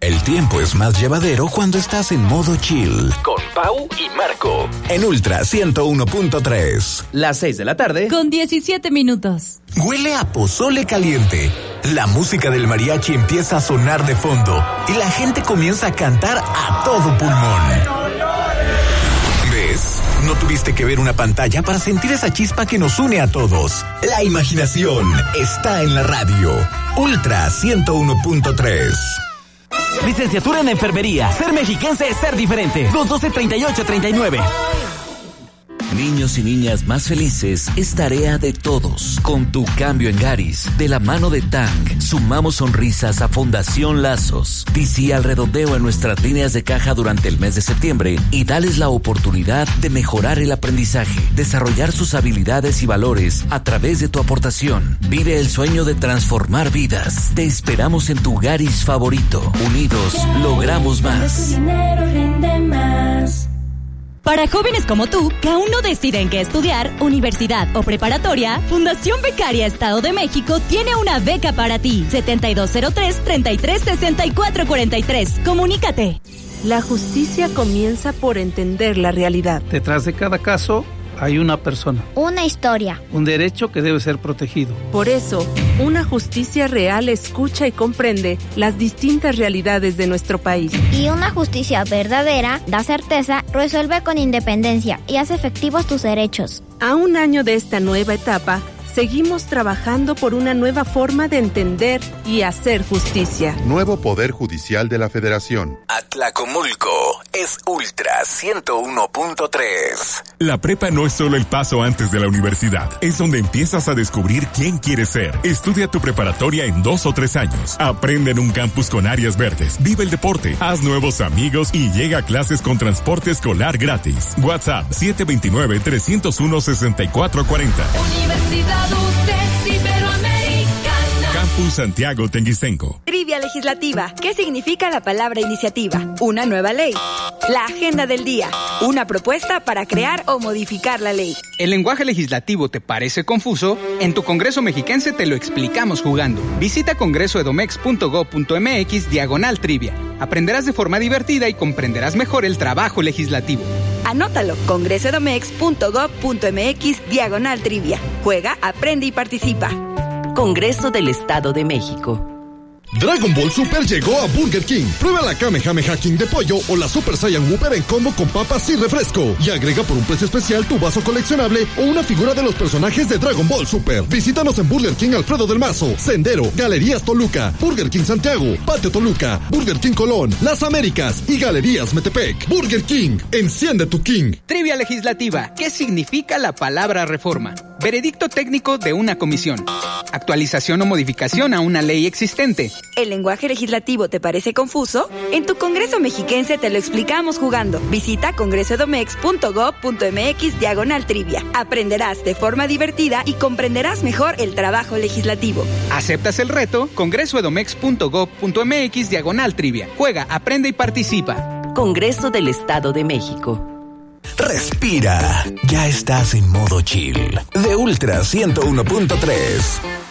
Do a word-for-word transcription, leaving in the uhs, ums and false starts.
El tiempo es más llevadero cuando estás en modo chill. Con Pau y Marco. En Ultra ciento uno punto tres. Las seis de la tarde. Con diecisiete minutos. Huele a pozole caliente. La música del mariachi empieza a sonar de fondo y la gente comienza a cantar a todo pulmón. ¿Ves? No tuviste que ver una pantalla para sentir esa chispa que nos une a todos. La imaginación está en la radio. Ultra ciento uno punto tres. Licenciatura en Enfermería. Ser mexiquense es ser diferente. dos doce treinta y ocho treinta y nueve. Niños y niñas más felices es tarea de todos. Con tu cambio en Garis, de la mano de Tang, sumamos sonrisas a Fundación Lazos. D C al redondeo en nuestras líneas de caja durante el mes de septiembre y dales la oportunidad de mejorar el aprendizaje, desarrollar sus habilidades y valores a través de tu aportación. Vive el sueño de transformar vidas. Te esperamos en tu Garis favorito. Unidos, logramos más. Para jóvenes como tú, que aún no deciden qué estudiar, universidad o preparatoria, Fundación Becaria Estado de México tiene una beca para ti. setenta y dos cero tres, treinta y tres sesenta y cuatro cuarenta y tres. Comunícate. La justicia comienza por entender la realidad. Detrás de cada caso hay una persona. Una historia. Un derecho que debe ser protegido. Por eso, una justicia real escucha y comprende las distintas realidades de nuestro país. Y una justicia verdadera da certeza, resuelve con independencia y hace efectivos tus derechos. A un año de esta nueva etapa, seguimos trabajando por una nueva forma de entender y hacer justicia. Nuevo Poder Judicial de la Federación. Atlacomulco es Ultra ciento uno punto tres. La prepa no es solo el paso antes de la universidad. Es donde empiezas a descubrir quién quieres ser. Estudia tu preparatoria en dos o tres años. Aprende en un campus con áreas verdes. Vive el deporte. Haz nuevos amigos y llega a clases con transporte escolar gratis. WhatsApp siete dos nueve, tres cero uno, seis cuatro cuatro cero. Universidad U T E S Iberoamericana. Campus Santiago Tenguistenco. Trivia legislativa. ¿Qué significa la palabra iniciativa? Una nueva ley. La agenda del día. Una propuesta para crear o modificar la ley. ¿El lenguaje legislativo te parece confuso? En tu Congreso Mexiquense te lo explicamos jugando. Visita congresoedomex punto gob punto mx diagonal trivia. Aprenderás de forma divertida y comprenderás mejor el trabajo legislativo. Anótalo, congresoedomex punto gob punto mx diagonal trivia. Juega, aprende y participa. Congreso del Estado de México. Dragon Ball Super llegó a Burger King. Prueba la Kamehameha King de pollo o la Super Saiyan Whopper en combo con papas y refresco. Y agrega por un precio especial tu vaso coleccionable o una figura de los personajes de Dragon Ball Super. Visítanos en Burger King Alfredo del Mazo, Sendero, Galerías Toluca, Burger King Santiago, Patio Toluca, Burger King Colón, Las Américas y Galerías Metepec. Burger King, enciende tu King. Trivia legislativa. ¿Qué significa la palabra reforma? Veredicto técnico de una comisión. Actualización o modificación a una ley existente. ¿El lenguaje legislativo te parece confuso? En tu Congreso Mexiquense te lo explicamos jugando. Visita congresoedomex punto gob punto mx diagonal trivia. Aprenderás de forma divertida y comprenderás mejor el trabajo legislativo. ¿Aceptas el reto? congresoedomex punto gob punto mx diagonal trivia. Juega, aprende y participa. Congreso del Estado de México. Respira. Ya estás en modo chill. De Ultra ciento uno punto tres.